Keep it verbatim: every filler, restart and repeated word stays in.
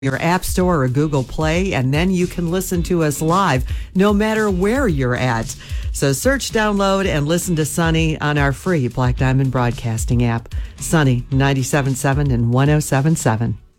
your App Store or Google Play, and then you can listen to us live no matter where you're at. So search, download, and listen to Sunny on our free Black Diamond Broadcasting app. Sunny ninety-seven point seven and one oh seven point seven.